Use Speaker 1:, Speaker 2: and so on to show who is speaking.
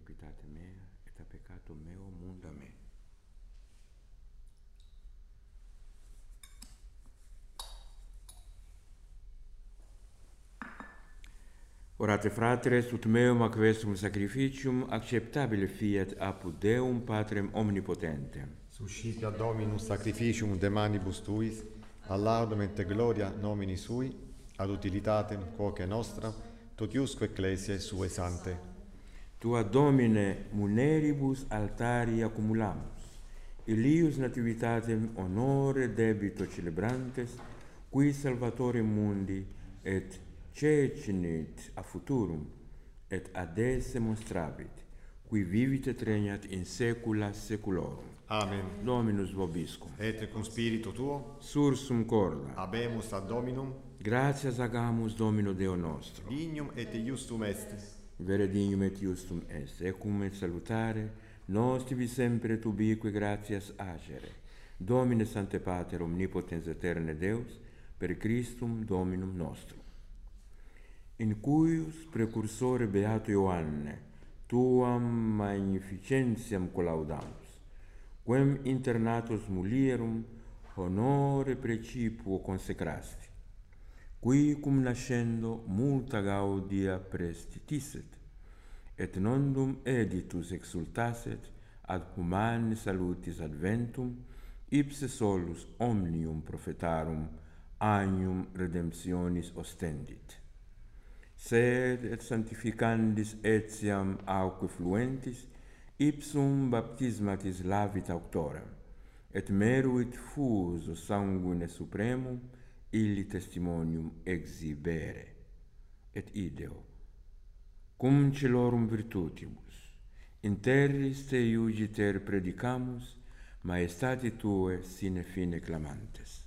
Speaker 1: iniquitate mea, et a peccato meo munda me. Orate fratres, ut meum ac vestum sacrificium acceptabile fiat apud Deum Patrem omnipotentem.
Speaker 2: Suscipia Dominus sacrificium de manibus tuis, ad laudem et gloria nomini sui, ad utilitatem quoque nostra, totiusque ecclesiae sue sante.
Speaker 1: Tua Domine muneribus altari accumulamus, Ilius nativitatem honore debito celebrantes, qui Salvatore mundi et cecinit a futurum, et ad esse monstravit, qui vivit et regnat in saecula saeculorum.
Speaker 2: Amen.
Speaker 1: Dominus vobiscum.
Speaker 2: Et cum spiritu tuo,
Speaker 1: Sursum corda.
Speaker 2: habemus ad Dominum,
Speaker 1: Gratias agamus Domino Deo nostro.
Speaker 2: dignum et iustum est.
Speaker 1: Vere dignum et iustum est, ecum et salutare, nos tibi sempre et ubique gratias agere. Domine Sancte Pater omnipotens eterne Deus, per Christum Dominum nostrum. In cuius precursore beato Ioanne, tuam magnificentiam collaudamus, quem internatus mulierum honore precipuo consecrasti, qui cum nascendo multa gaudia prestitisset, et nondum editus exultasset ad humane salutis adventum, ipse solus omnium prophetarum agnum redemptionis ostendit. Sed et sanctificandis etiam auque fluentis, ipsum baptismatis lavit auctorem, et meruit fuso sanguine supremum, illi testimonium exhibere. Et ideo, cum celorum virtutibus, in terris te iugiter predicamus, maestati tue sine fine clamantes.